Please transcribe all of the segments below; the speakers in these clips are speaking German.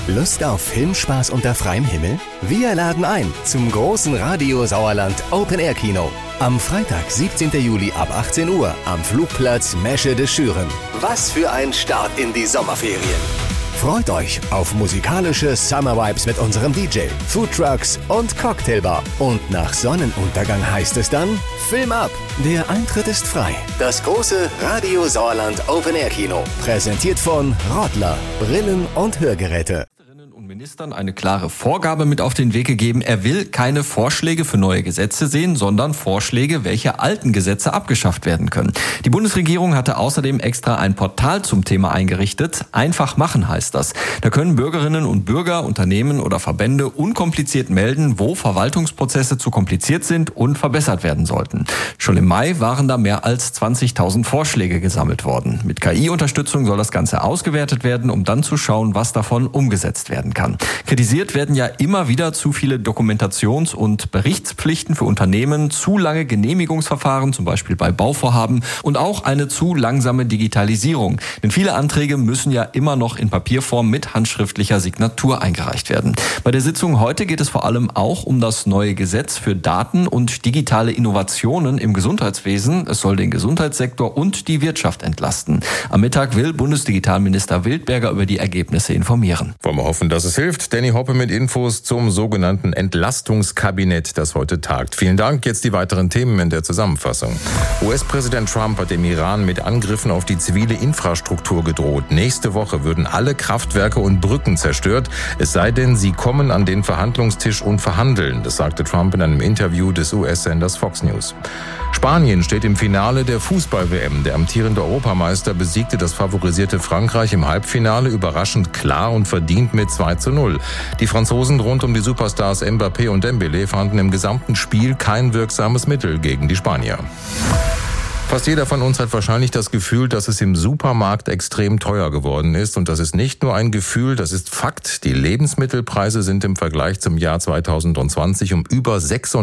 Lust auf Filmspaß unter freiem Himmel? Wir laden ein zum großen Radio Sauerland Open Air Kino. Am Freitag, 17. Juli ab 18 Uhr am Flugplatz Meschede de Schüren. Was für ein Start in die Sommerferien. Freut euch auf musikalische Summer Vibes mit unserem DJ, Foodtrucks und Cocktailbar. Und nach Sonnenuntergang heißt es dann Film ab. Der Eintritt ist frei. Das große Radio Sauerland Open Air Kino. Präsentiert von Rottler. Brillen und Hörgeräte. Ministern eine klare Vorgabe mit auf den Weg gegeben. Er will keine Vorschläge für neue Gesetze sehen, sondern Vorschläge, welche alten Gesetze abgeschafft werden können. Die Bundesregierung hatte außerdem extra ein Portal zum Thema eingerichtet. Einfach machen heißt das. Da können Bürgerinnen und Bürger, Unternehmen oder Verbände unkompliziert melden, wo Verwaltungsprozesse zu kompliziert sind und verbessert werden sollten. Schon im Mai waren da mehr als 20.000 Vorschläge gesammelt worden. Mit KI-Unterstützung soll das Ganze ausgewertet werden, um dann zu schauen, was davon umgesetzt werden kann. Kritisiert werden ja immer wieder zu viele Dokumentations- und Berichtspflichten für Unternehmen, zu lange Genehmigungsverfahren, zum Beispiel bei Bauvorhaben, und auch eine zu langsame Digitalisierung. Denn viele Anträge müssen ja immer noch in Papierform mit handschriftlicher Signatur eingereicht werden. Bei der Sitzung heute geht es vor allem auch um das neue Gesetz für Daten und digitale Innovationen im Gesundheitswesen. Es soll den Gesundheitssektor und die Wirtschaft entlasten. Am Mittag will Bundesdigitalminister Wildberger über die Ergebnisse informieren. Wollen wir hoffen, dass es hilft. Danny Hoppe mit Infos zum sogenannten Entlastungskabinett, das heute tagt. Vielen Dank. Jetzt die weiteren Themen in der Zusammenfassung. US-Präsident Trump hat dem Iran mit Angriffen auf die zivile Infrastruktur gedroht. Nächste Woche würden alle Kraftwerke und Brücken zerstört, es sei denn, sie kommen an den Verhandlungstisch und verhandeln. Das sagte Trump in einem Interview des US-Senders Fox News. Spanien steht im Finale der Fußball-WM. Der amtierende Europameister besiegte das favorisierte Frankreich im Halbfinale überraschend klar und verdient mit 2:0. Die Franzosen rund um die Superstars Mbappé und Dembélé fanden im gesamten Spiel kein wirksames Mittel gegen die Spanier. Fast jeder von uns hat wahrscheinlich das Gefühl, dass es im Supermarkt extrem teuer geworden ist. Und das ist nicht nur ein Gefühl, das ist Fakt. Die Lebensmittelpreise sind im Vergleich zum Jahr 2020 um über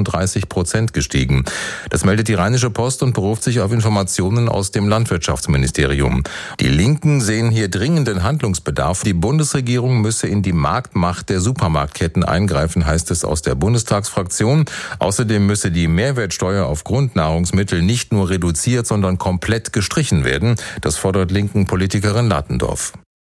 36% gestiegen. Das meldet die Rheinische Post und beruft sich auf Informationen aus dem Landwirtschaftsministerium. Die Linken sehen hier dringenden Handlungsbedarf. Die Bundesregierung müsse in die Marktmacht der Supermarktketten eingreifen, heißt es aus der Bundestagsfraktion. Außerdem müsse die Mehrwertsteuer auf Grundnahrungsmittel nicht nur reduziert, sondern komplett gestrichen werden. Das fordert linken Politikerin Latendorf.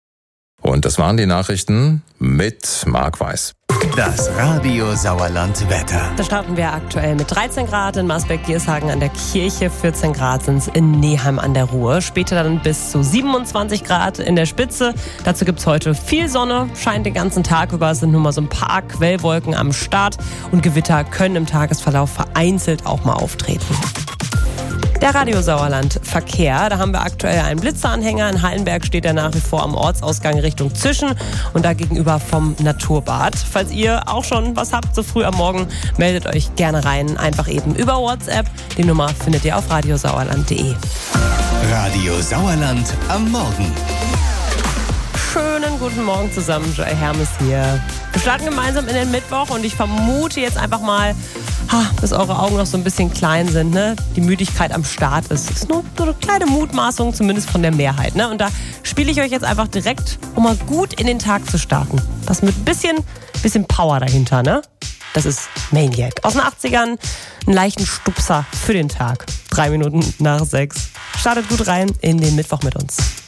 Und das waren die Nachrichten mit Marc Weiß. Das Radio Sauerland Wetter. Da starten wir aktuell mit 13 Grad in Marsberg-Giershagen an der Kirche, 14 Grad sind es in Neheim an der Ruhr. Später dann bis zu 27 Grad in der Spitze. Dazu gibt es heute viel Sonne, scheint den ganzen Tag über. Es sind nur mal so ein paar Quellwolken am Start und Gewitter können im Tagesverlauf vereinzelt auch mal auftreten. Der Radio Sauerland Verkehr, da haben wir aktuell einen Blitzeranhänger. In Hallenberg steht er nach wie vor am Ortsausgang Richtung Zischen und da gegenüber vom Naturbad. Falls ihr auch schon was habt, so früh am Morgen, meldet euch gerne rein. Einfach eben über WhatsApp. Die Nummer findet ihr auf radiosauerland.de. Radio Sauerland am Morgen. Schönen guten Morgen zusammen, Joy Hermes hier. Wir starten gemeinsam in den Mittwoch und ich vermute jetzt einfach mal, dass eure Augen noch so ein bisschen klein sind, ne? Die Müdigkeit am Start ist. Das ist nur so eine kleine Mutmaßung, zumindest von der Mehrheit, ne? Und da spiele ich euch jetzt einfach direkt, um mal gut in den Tag zu starten. Das mit bisschen Power dahinter, ne? Das ist Maniac. Aus den 80ern, einen leichten Stupser für den Tag. 3 Minuten nach 6. Startet gut rein in den Mittwoch mit uns.